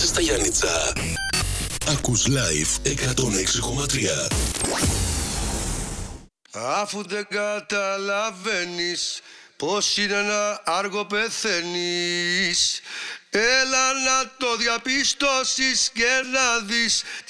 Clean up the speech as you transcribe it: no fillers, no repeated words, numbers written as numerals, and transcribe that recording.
στα Γιάννητσά. Ακούς Live 106,3. Αφού δεν καταλαβαίνεις πως είναι να άργο πεθαίνεις, έλα να το διαπιστώσεις και να δεις